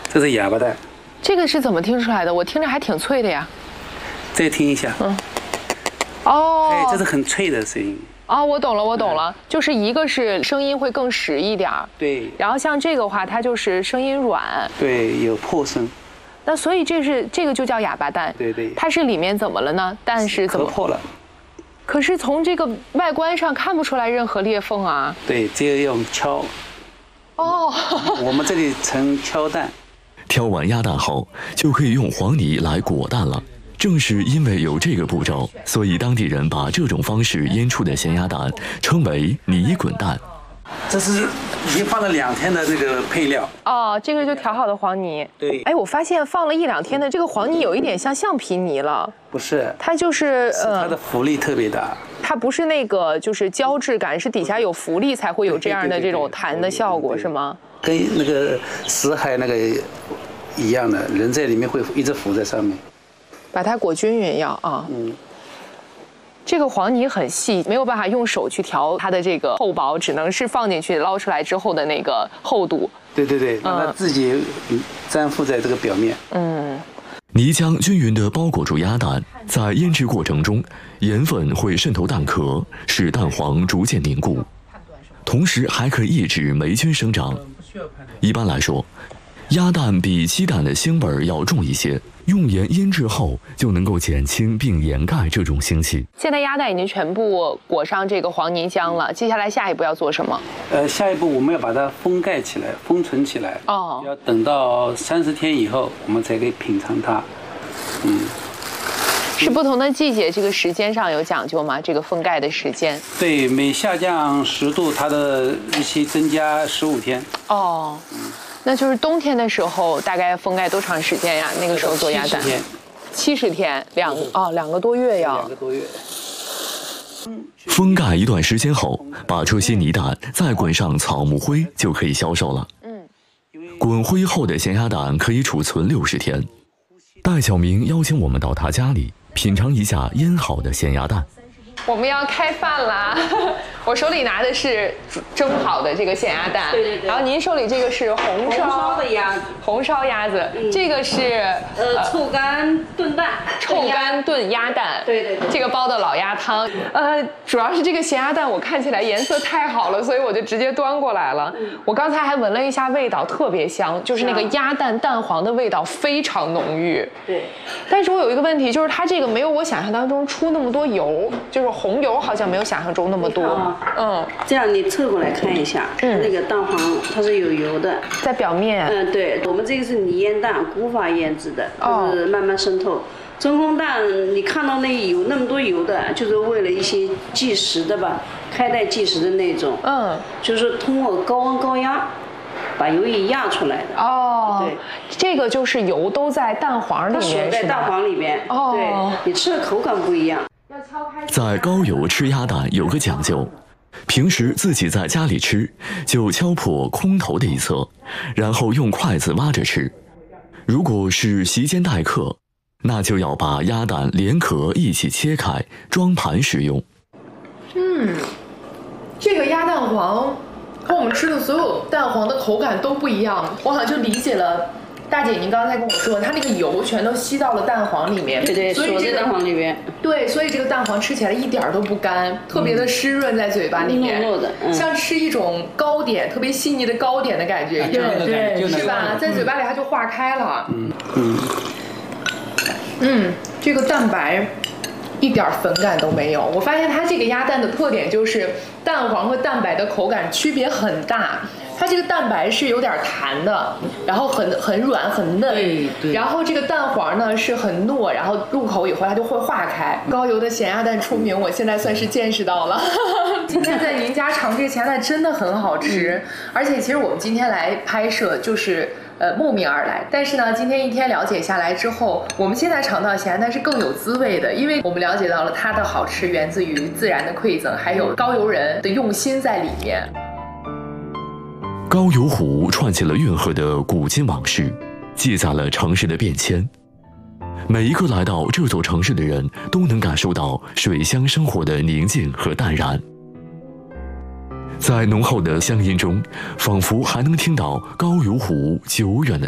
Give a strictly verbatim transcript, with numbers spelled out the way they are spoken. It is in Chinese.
这是哑巴蛋。 这个是怎么听出来的？我听着还挺脆的呀。 再听一下。嗯。 哦。 哎，这是很脆的声音。 哦，我懂了，我懂了，就是一个是声音会更实一点， 对。 然后像这个话，它就是声音软。 对，有破声。 那所以这是这个就叫哑巴蛋。 对对。 它是里面怎么了呢？蛋是怎么磕破了？ 可是从这个外观上看不出来任何裂缝啊。 对，这个用敲。 哦。 我们这里称敲蛋。 挑完鸭蛋后，就可以用黄泥来裹蛋了。正是因为有这个步骤，所以当地人把这种方式腌出的咸鸭蛋称为泥滚蛋。 这是已经放了两天的那个配料。 哦，这个就调好的黄泥。 对。 哎，我发现放了一两天的这个黄泥有一点像橡皮泥了。 不是， 它就是呃，它的浮力特别大。 它不是那个就是胶质感，是底下有浮力才会有这样的这种弹的效果，是吗？ 跟那个死海那个一样的，人在里面会一直浮在上面。 把它裹均匀要啊。嗯。这个黄泥很细，没有办法用手去调它的这个厚薄，只能是放进去捞出来之后的那个厚度。 对对对，让它自己粘附在这个表面。 嗯。 泥浆均匀地包裹住鸭蛋，在腌制过程中，盐分会渗透蛋壳，使蛋黄逐渐凝固，同时还可以抑制霉菌生长。一般来说，鸭蛋比鸡蛋的腥味要重一些，用盐腌制后就能够减轻并掩盖这种腥气。 现在鸭蛋已经全部裹上这个黄泥浆了，接下来下一步要做什么？ 呃，下一步我们要把它封盖起来，封存起来。哦。要等到三十天以后，我们才可以品尝它。嗯。 是不同的季节，这个时间上有讲究吗？这个封盖的时间？ 对，每下降十度，它的日期增加十五天。 哦。嗯。那就是冬天的时候，大概封盖多长时间呀？那个时候做鸭蛋，七十天，七十天，两哦两个多月要。 两个多月。 封盖一段时间后，把这些泥蛋再滚上草木灰，就可以销售了。嗯，滚灰后的咸鸭蛋可以储存六十天。戴晓明邀请我们到他家里品尝一下腌好的咸鸭蛋。 我们要开饭啦！我手里拿的是蒸好的这个咸鸭蛋， 对对对。 然后您手里这个是红烧红烧的鸭子， 红烧鸭子，嗯、这个是呃臭干炖蛋， 臭干炖鸭蛋， 对对对。 这个煲的老鸭汤，呃，主要是这个咸鸭蛋我看起来颜色太好了，所以我就直接端过来了。嗯、我刚才还闻了一下味道，特别香，就是那个鸭蛋蛋黄的味道非常浓郁。 对。 但是我有一个问题，就是它这个没有我想象当中出那么多油，就是红油好像没有想象中那么多。啊、 嗯，这样你侧过来看一下，嗯，那个蛋黄它是有油的， 在表面。 嗯，对，我们这个是泥腌蛋，古法腌制的，它是慢慢渗透。真空蛋你看到那有那么多油的，就是为了一些计时的吧，开袋计时的那种。嗯，就是通过高温高压把油给压出来的。 哦，对，这个就是油都在蛋黄里面， 锁在蛋黄里面。哦，对，你吃的口感不一样。 在高油吃鸭蛋有个讲究，平时自己在家里吃，就敲破空头的一侧，然后用筷子挖着吃。如果是席间待客，那就要把鸭蛋连壳一起切开，装盘食用。 嗯，这个鸭蛋黄和我们吃的所有蛋黄的口感都不一样，我好像就理解了。大姐，您刚才跟我说，它那个油全都吸到了蛋黄里面， 对对， 所以这个蛋黄里面， 对，所以这个蛋黄吃起来一点都不干，特别的湿润在嘴巴里面， 糯糯的，嗯、 像吃一种糕点，特别细腻的糕点的感觉一样， 对对， 是吧？在嘴巴里它就化开了。嗯嗯嗯，这个蛋白一点粉感都没有。我发现它这个鸭蛋的特点就是蛋黄和蛋白的口感区别很大。它这个蛋白是有点弹的，然后很很软很嫩， 对对。 然后这个蛋黄呢是很糯，然后入口以后它就会化开。高油的咸鸭蛋出名，我现在算是见识到了。今天在您家尝这个咸鸭蛋真的很好吃，嗯、而且其实我们今天来拍摄就是呃慕名而来，但是呢，今天一天了解下来之后，我们现在尝到咸鸭蛋是更有滋味的，因为我们了解到了它的好吃源自于自然的馈赠，还有高邮人的用心在里面。 高邮湖串起了运河的古今往事，记载了城市的变迁。每一个来到这座城市的人都能感受到水乡生活的宁静和淡然。在浓厚的乡音中，仿佛还能听到高邮湖久远的